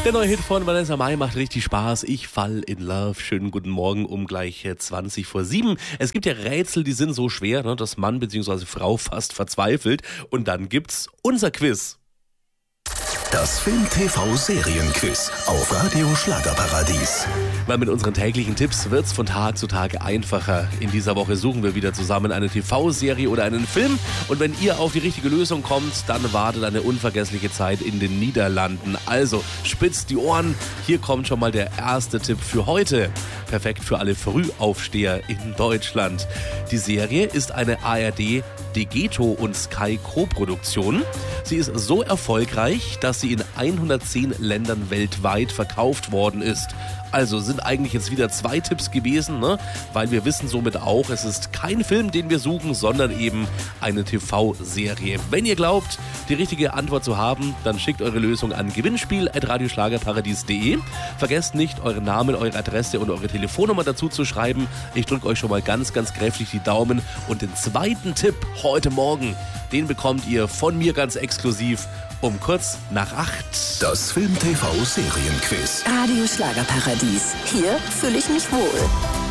Der neue Hit von Vanessa Mai macht richtig Spaß. Ich fall in love. Schönen guten Morgen um gleich 20 vor 7. Es gibt ja Rätsel, die sind so schwer, dass Mann bzw. Frau fast verzweifelt. Und dann gibt's unser Quiz. Das Film-TV-Serienquiz auf Radio Schlagerparadies. Weil mit unseren täglichen Tipps wird's von Tag zu Tag einfacher. In dieser Woche suchen wir wieder zusammen eine TV-Serie oder einen Film. Und wenn ihr auf die richtige Lösung kommt, dann wartet eine unvergessliche Zeit in den Niederlanden. Also spitzt die Ohren. Hier kommt schon mal der erste Tipp für heute. Perfekt für alle Frühaufsteher in Deutschland. Die Serie ist eine ARD, Degeto und Sky Co-Produktion. Sie ist so erfolgreich, dass sie in 110 Ländern weltweit verkauft worden ist. Also sind eigentlich jetzt wieder 2 Tipps gewesen, weil wir wissen somit auch, es ist kein Film, den wir suchen, sondern eben eine TV-Serie. Wenn ihr glaubt, die richtige Antwort zu haben, dann schickt eure Lösung an gewinnspiel@radioschlagerparadies.de. Vergesst nicht, euren Namen, eure Adresse und eure Telefonnummer dazu zu schreiben. Ich drücke euch schon mal ganz, ganz kräftig die Daumen. Und den zweiten Tipp heute Morgen, den bekommt ihr von mir ganz exklusiv um kurz nach 8. Das Film-TV-Serienquiz. Radio Schlagerparadies. Hier fühle ich mich wohl.